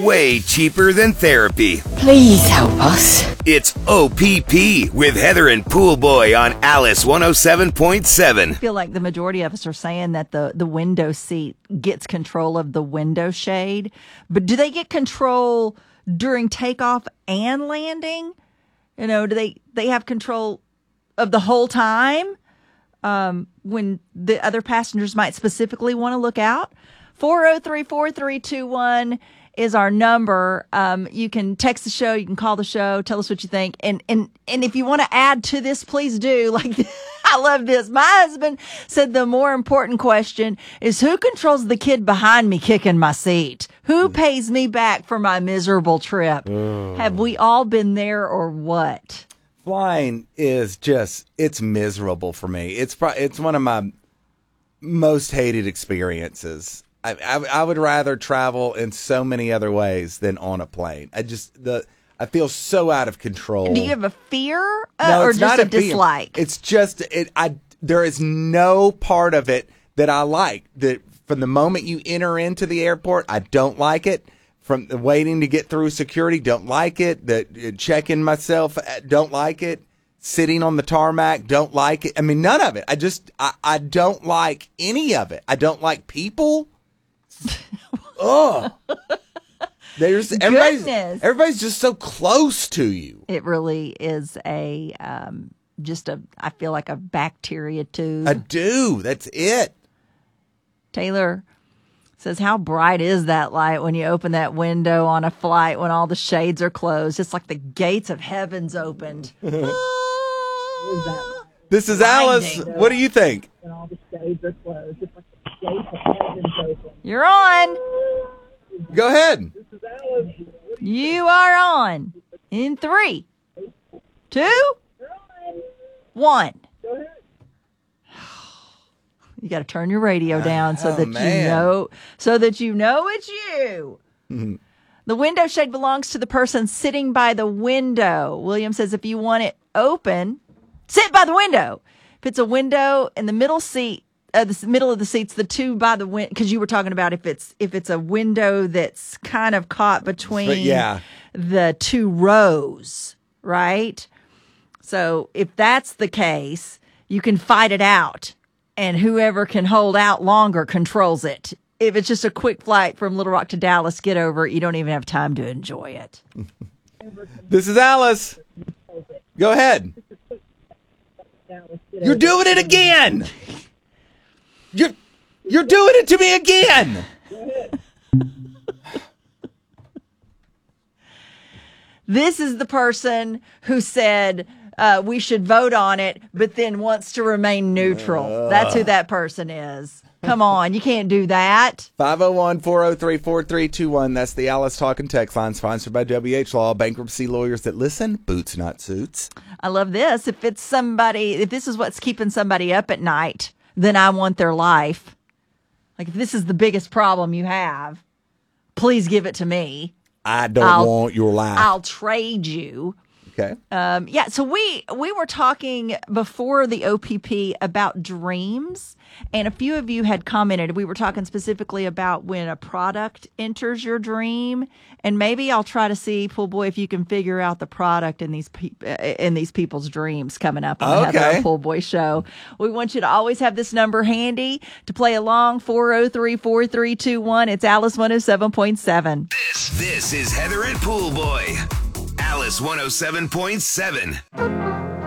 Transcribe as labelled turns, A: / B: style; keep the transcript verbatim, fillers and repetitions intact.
A: way cheaper than therapy.
B: Please help us.
A: It's O P P with Heather and Pool Boy on Alice one oh seven point seven.
C: I feel like the majority of us are saying that the, the window seat gets control of the window shade. But do they get control during takeoff and landing? You know, do they, they have control of the whole time um, when the other passengers might specifically want to look out? four oh three, four three two one is our number. Um, you can text the show. You can call the show. Tell us what you think. And and and if you want to add to this, please do. Like, I love this. My husband said the more important question is who controls the kid behind me kicking my seat? Who pays me back for my miserable trip? Oh. Have we all been there or what?
D: Flying is just, it's miserable for me. It's pro- it's one of my most hated experiences. I, I, I would rather travel in so many other ways than on a plane. I just the I feel so out of control.
C: Do you have a fear uh,
D: no,
C: or
D: it's
C: just
D: not
C: a, a dislike?
D: Fear. It's just it. I there is no part of it that I like. That from the moment you enter into the airport, I don't like it. From the waiting to get through security, don't like it. The uh, checking myself, don't like it. Sitting on the tarmac, don't like it. I mean, none of it. I just I, I don't like any of it. I don't like people. Oh, there's everybody's,
C: Goodness.
D: everybody's just so close to you.
C: It really is a um, just a. I feel like a bacteria tube.
D: I do. That's it.
C: Taylor says, "How bright is that light when you open that window on a flight when all the shades are closed? It's like the gates of heaven's opened."
D: Oh. This is Alice. What do you think?
E: When all the shades are closed, it's like the gates of heaven's open.
C: You're on.
D: Go ahead.
E: This is Alice.
C: You are on. In three, two, one.
E: Go ahead.
C: You got to turn your radio down so
D: Oh,
C: that
D: man.
C: you know, so that you know it's you.
D: Mm-hmm.
C: The window shade belongs to the person sitting by the window. William says, if you want it open, sit by the window. If it's a window in the middle seat, uh, the middle of the seats, the two by the window, because you were talking about if it's if it's a window that's kind of caught between
D: But yeah.
C: the two rows, right? So if that's the case, you can fight it out, and whoever can hold out longer controls it. If it's just a quick flight from Little Rock to Dallas, get over it. You don't even have time to enjoy it.
D: This is Alice. Go ahead. You're doing it again. You're you're doing it to me again.
C: This is the person who said uh, we should vote on it, but then wants to remain neutral. Uh. That's who that person is. Come on, you can't do that.
D: five oh one, four oh three, four three two one. That's the Alice Talking Text line, sponsored by W H Law. Bankruptcy lawyers that listen, boots, not suits.
C: I love this. If it's somebody, if this is what's keeping somebody up at night, then I want their life. Like, if this is the biggest problem you have, please give it to me.
D: I don't
C: I'll,
D: want your life.
C: I'll trade you.
D: Okay.
C: Um, yeah, so we we were talking before the O P P about dreams, and a few of you had commented. We were talking specifically about when a product enters your dream, and maybe I'll try to see, Pool Boy, if you can figure out the product in these pe- in these people's dreams coming up on the
D: Okay.
C: Heather and Pool Boy show. We want you to always have this number handy to play along. four oh three, four three two one. It's Alice one oh seven point seven.
A: This, this is Heather and Pool Boy. Alice one oh seven point seven.